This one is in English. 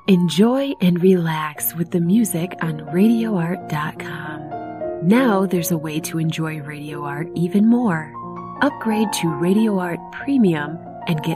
Enjoy and relax with the music on RadioArt.com. Now there's a way to enjoy Radio Art even more. Upgrade to Radio Art Premium and get